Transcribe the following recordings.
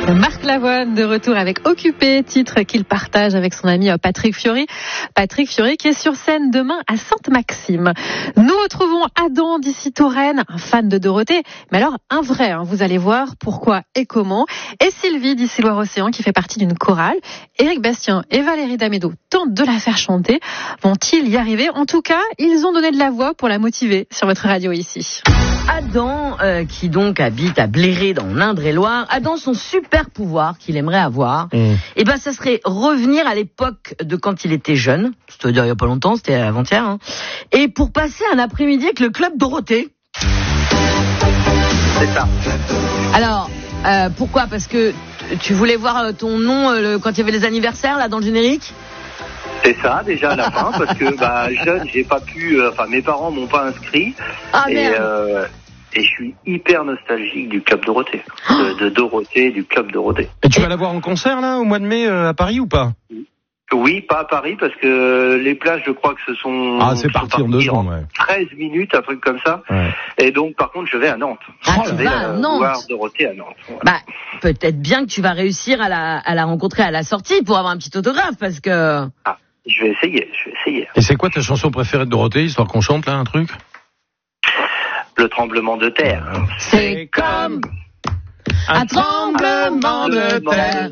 Marc Lavoine de retour avec Occupé, titre qu'il partage avec son ami Patrick Fiori. Patrick Fiori qui est sur scène demain à Sainte-Maxime. Nous retrouvons Adam d'ici Touraine, un fan de Dorothée, mais alors un vrai, vous allez voir pourquoi et comment. Et Sylvie d'ici Loire-Océan qui fait partie d'une chorale. Éric Bastien et Valérie Damédo tentent de la faire chanter. Vont-ils y arriver? En tout cas, ils ont donné de la voix pour la motiver sur votre radio ici. Adam, qui donc habite à Bléré dans l'Indre-et-Loire, Adam, son super pouvoir qu'il aimerait avoir, et ça serait revenir à l'époque de quand il était jeune, c'est-à-dire il y a pas longtemps, c'était avant-hier, et pour passer un après-midi avec le club Dorothée. C'est ça. Alors, pourquoi? Parce que tu voulais voir ton nom quand il y avait les anniversaires là dans le générique? C'est ça, déjà à la fin, parce que jeune, j'ai pas pu, mes parents m'ont pas inscrit. Et je suis hyper nostalgique du Club Dorothée, de Dorothée, du Club Dorothée. Et tu vas la voir en concert là au mois de mai à Paris ou pas? Oui, pas à Paris, parce que les plages, je crois que ce sont... Ah, c'est parti en 2 ans, ouais. 13 minutes, un truc comme ça. Ouais. Et donc, par contre, je vais à Nantes. Je vais voir Dorothée à Nantes. Ouais. Peut-être bien que tu vas réussir à la rencontrer à la sortie pour avoir un petit autographe, parce que... Ah, je vais essayer. Et c'est quoi ta chanson préférée de Dorothée, histoire qu'on chante là, un truc? Le tremblement de terre. C'est comme un tremblement de terre.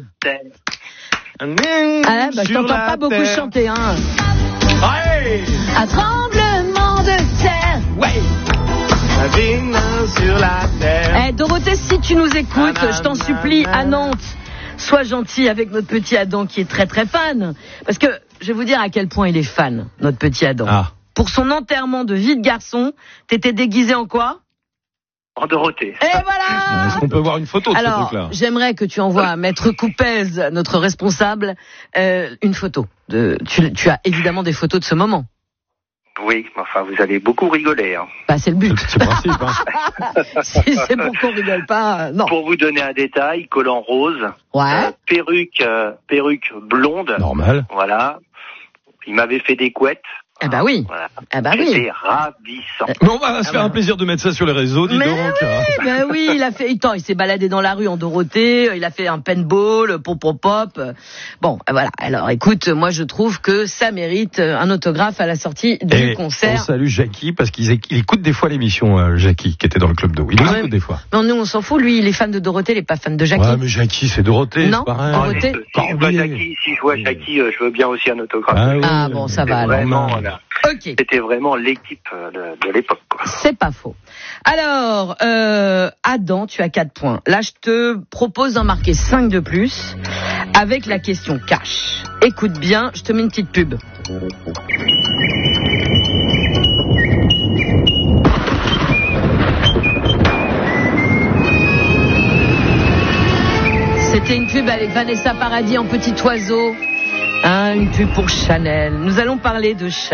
Je t'entends pas beaucoup chanter, Ouais. Un tremblement de terre. Ouais. Sur la terre. Dorothée, si tu nous écoutes, je t'en supplie, à Nantes, sois gentil avec notre petit Adam qui est très très fan. Parce que je vais vous dire à quel point il est fan, notre petit Adam. Pour son enterrement de vie de garçon, t'étais déguisé en quoi? En Dorothée. Et voilà. Est-ce qu'on peut voir une photo de ce truc-là? J'aimerais que tu envoies à Maître Coupez, notre responsable, une photo. Tu as évidemment des photos de ce moment. Oui, vous allez beaucoup rigoler. C'est le but. C'est le principe. Si c'est pour qu'on rigole pas, non. Pour vous donner un détail, collant rose, perruque blonde. Normal. Voilà. Il m'avait fait des couettes. Oui. Voilà. Oui. C'était ravissant. Mais on va se faire un plaisir de mettre ça sur les réseaux, dis donc. Oui, il s'est baladé dans la rue en Dorothée, il a fait un paintball, pop. Bon, voilà. Alors, écoute, moi, je trouve que ça mérite un autographe à la sortie du concert. On salue Jackie, parce qu'il écoute des fois l'émission, Jackie, qui était dans le club d'eau. Il écoute des fois. Non, nous, on s'en fout. Lui, il est fan de Dorothée, il est pas fan de Jackie. Ouais, mais Jackie, c'est Dorothée, non, c'est pareil. Dorothée. Si je vois Jackie, je veux bien aussi un autographe. Bon, ça va. Vraiment, Okay. C'était vraiment l'équipe de l'époque. C'est pas faux. Alors, Adam, tu as 4 points. Là, je te propose d'en marquer 5 de plus avec la question cash. Écoute bien, je te mets une petite pub. C'était une pub avec Vanessa Paradis en petit oiseau. Une pub pour Chanel. Nous allons parler de Chanel.